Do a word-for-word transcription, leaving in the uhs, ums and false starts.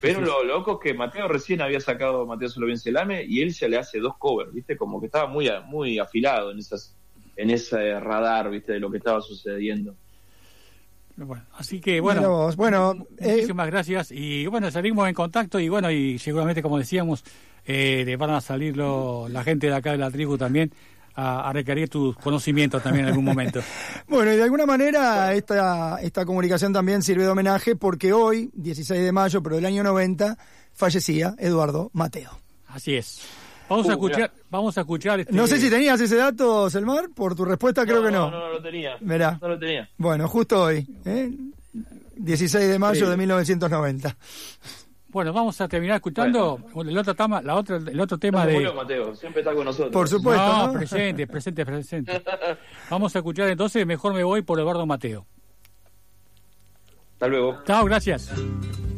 Pero lo loco es que Mateo recién había sacado Mateo Solo Bien Se Lame y él ya le hace dos covers, ¿viste? Como que estaba muy muy afilado en esas en ese radar, ¿viste? De lo que estaba sucediendo. Bueno, así que bueno, bueno muchísimas eh, gracias y bueno, salimos en contacto y bueno, y seguramente como decíamos, eh, van a salir lo, la gente de acá de la tribu también a, a requerir tus conocimientos también en algún momento. Bueno, y de alguna manera esta, esta comunicación también sirve de homenaje porque hoy, dieciséis de mayo, pero del año noventa, fallecía Eduardo Mateo. Así es. Vamos uh, a escuchar, mirá. vamos a escuchar este... No sé si tenías ese dato, Selmar, por tu respuesta creo no, que no. No, no, no lo tenía. Mirá. No lo tenía. Bueno, justo hoy, ¿eh? dieciséis de mayo sí. de mil novecientos noventa. Bueno, vamos a terminar escuchando bueno. el otro tema, la otra, el otro tema no, de. Bueno, Mateo, siempre está con nosotros. Por supuesto. No, ¿no? presente, presente, presente. Vamos a escuchar entonces Mejor Me Voy por Eduardo Mateo. Hasta luego. Chao, gracias.